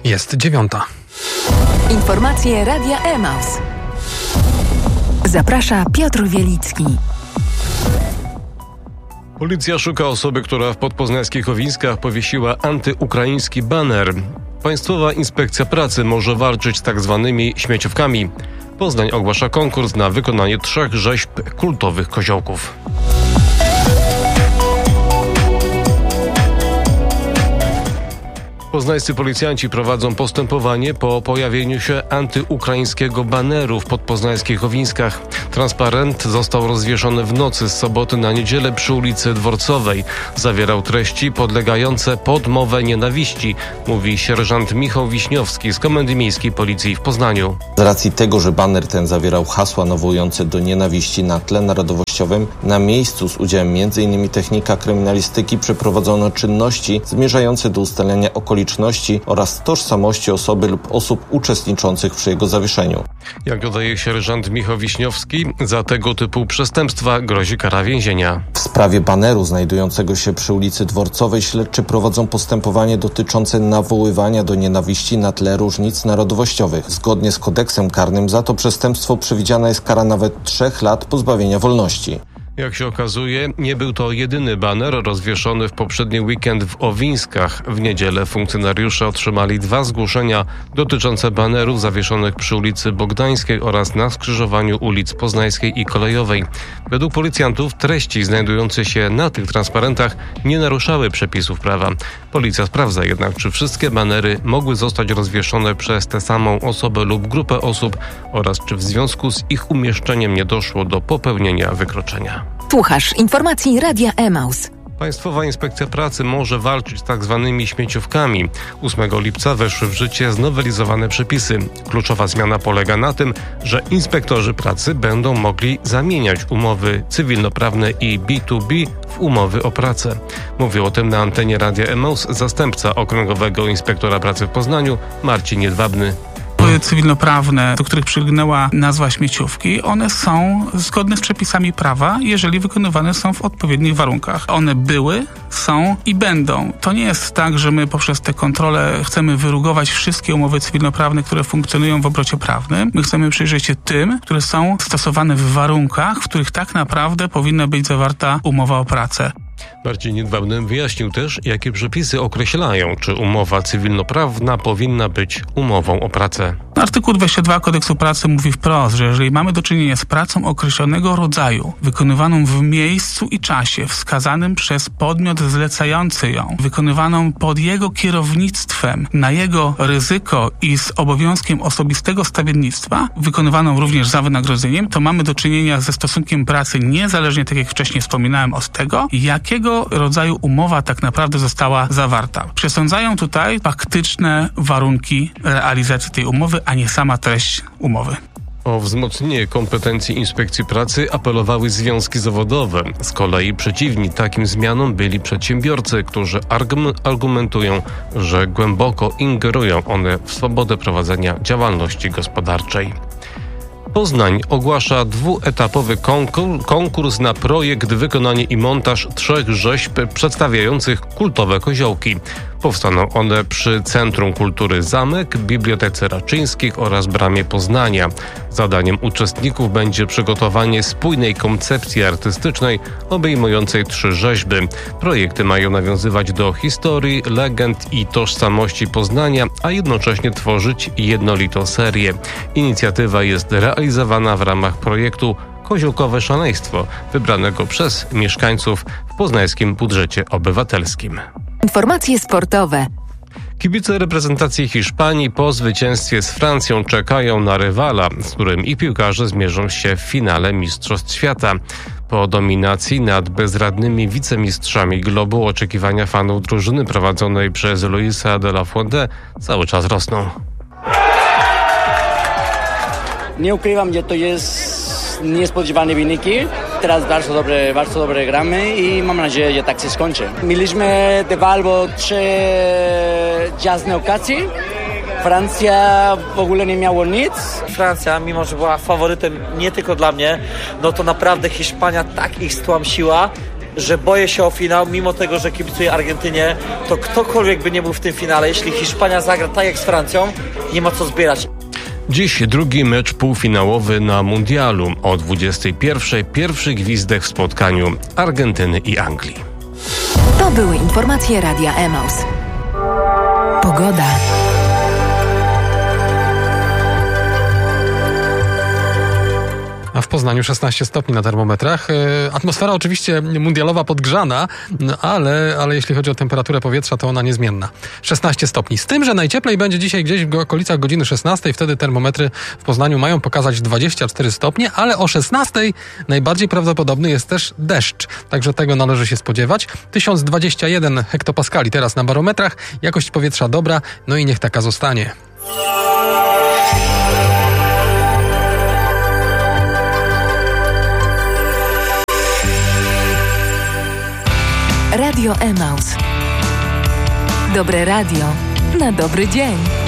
Jest 9. Informacje Radia Emaus. Zaprasza Piotr Wielicki. Policja szuka osoby, która w podpoznańskich Owińskach powiesiła antyukraiński baner. Państwowa Inspekcja Pracy może walczyć z tzw. śmieciówkami. Poznań ogłasza konkurs na wykonanie 3 rzeźb kultowych koziołków. Poznańscy policjanci prowadzą postępowanie po pojawieniu się antyukraińskiego baneru w podpoznańskich Owińskach. Transparent został rozwieszony w nocy z soboty na niedzielę przy ulicy Dworcowej. Zawierał treści podlegające podmowę nienawiści, mówi sierżant Michał Wiśniowski z Komendy Miejskiej Policji w Poznaniu. Z racji tego, że baner ten zawierał hasła nawołujące do nienawiści na tle narodowościowym, na miejscu z udziałem m.in. technika kryminalistyki przeprowadzono czynności zmierzające do ustalenia okoliczności oraz tożsamości osoby lub osób uczestniczących przy jego zawieszeniu. Jak dodaje sierżant Michał Wiśniowski, za tego typu przestępstwa grozi kara więzienia. W sprawie baneru znajdującego się przy ulicy Dworcowej śledczy prowadzą postępowanie dotyczące nawoływania do nienawiści na tle różnic narodowościowych. Zgodnie z kodeksem karnym za to przestępstwo przewidziana jest kara nawet 3 lat pozbawienia wolności. Jak się okazuje, nie był to jedyny baner rozwieszony w poprzedni weekend w Owińskach. W niedzielę funkcjonariusze otrzymali 2 zgłoszenia dotyczące banerów zawieszonych przy ulicy Bogdańskiej oraz na skrzyżowaniu ulic Poznańskiej i Kolejowej. Według policjantów treści znajdujące się na tych transparentach nie naruszały przepisów prawa. Policja sprawdza jednak, czy wszystkie banery mogły zostać rozwieszone przez tę samą osobę lub grupę osób oraz czy w związku z ich umieszczeniem nie doszło do popełnienia wykroczenia. Słuchasz informacji Radia Emaus. Państwowa Inspekcja Pracy może walczyć z tzw. śmieciówkami. 8 lipca weszły w życie znowelizowane przepisy. Kluczowa zmiana polega na tym, że inspektorzy pracy będą mogli zamieniać umowy cywilnoprawne i B2B w umowy o pracę. Mówił o tym na antenie Radia Emaus zastępca Okręgowego Inspektora Pracy w Poznaniu Marcin Jedwabny. Cywilnoprawne, do których przygnęła nazwa śmieciówki, one są zgodne z przepisami prawa, jeżeli wykonywane są w odpowiednich warunkach. One były, są i będą. To nie jest tak, że my poprzez te kontrole chcemy wyrugować wszystkie umowy cywilnoprawne, które funkcjonują w obrocie prawnym. My chcemy przyjrzeć się tym, które są stosowane w warunkach, w których tak naprawdę powinna być zawarta umowa o pracę. Marcin Jedwabny wyjaśnił też, jakie przepisy określają, czy umowa cywilnoprawna powinna być umową o pracę. Artykuł 22 Kodeksu Pracy mówi wprost, że jeżeli mamy do czynienia z pracą określonego rodzaju, wykonywaną w miejscu i czasie wskazanym przez podmiot zlecający ją, wykonywaną pod jego kierownictwem, na jego ryzyko i z obowiązkiem osobistego stawiennictwa, wykonywaną również za wynagrodzeniem, to mamy do czynienia ze stosunkiem pracy niezależnie, tak jak wcześniej wspominałem, od tego, jakiego rodzaju umowa tak naprawdę została zawarta. Przesądzają tutaj faktyczne warunki realizacji tej umowy, a nie sama treść umowy. O wzmocnienie kompetencji Inspekcji Pracy apelowały związki zawodowe. Z kolei przeciwni takim zmianom byli przedsiębiorcy, którzy argumentują, że głęboko ingerują one w swobodę prowadzenia działalności gospodarczej. Poznań ogłasza 2-etapowy konkurs na projekt, wykonanie i montaż 3 rzeźb przedstawiających kultowe koziołki. Powstaną one przy Centrum Kultury Zamek, Bibliotece Raczyńskich oraz Bramie Poznania. Zadaniem uczestników będzie przygotowanie spójnej koncepcji artystycznej obejmującej 3 rzeźby. Projekty mają nawiązywać do historii, legend i tożsamości Poznania, a jednocześnie tworzyć jednolitą serię. Inicjatywa jest realizowana w ramach projektu Koziołkowe Szaleństwo, wybranego przez mieszkańców w poznańskim budżecie obywatelskim. Informacje sportowe. Kibice reprezentacji Hiszpanii po zwycięstwie z Francją czekają na rywala, z którym i piłkarze zmierzą się w finale Mistrzostw Świata. Po dominacji nad bezradnymi wicemistrzami globu oczekiwania fanów drużyny prowadzonej przez Luisa de la Fuente cały czas rosną. Nie ukrywam, że to jest niespodziewane wyniki. Teraz bardzo dobre gramy i mam nadzieję, że tak się skończy. Mieliśmy 2 albo 3 jasne okazje. Francja w ogóle nie miało nic. Francja, mimo że była faworytem nie tylko dla mnie, no to naprawdę Hiszpania tak ich stłamsiła. że boję się o finał, mimo tego, że kibicuję Argentynie, to ktokolwiek by nie był w tym finale, jeśli Hiszpania zagra tak jak z Francją, nie ma co zbierać. Dziś drugi mecz półfinałowy na Mundialu. O 21:00 pierwszy gwizdek w spotkaniu Argentyny i Anglii. To były informacje Radia Emaus. Pogoda. A w Poznaniu 16 stopni na termometrach. Atmosfera oczywiście mundialowa podgrzana, ale jeśli chodzi o temperaturę powietrza, to ona niezmienna. 16 stopni. Z tym, że najcieplej będzie dzisiaj gdzieś w okolicach godziny 16. Wtedy termometry w Poznaniu mają pokazać 24 stopnie, ale o 16 najbardziej prawdopodobny jest też deszcz. Także tego należy się spodziewać. 1021 hektopaskali teraz na barometrach. Jakość powietrza dobra, no i niech taka zostanie. Radio Emaus. Dobre radio na dobry dzień.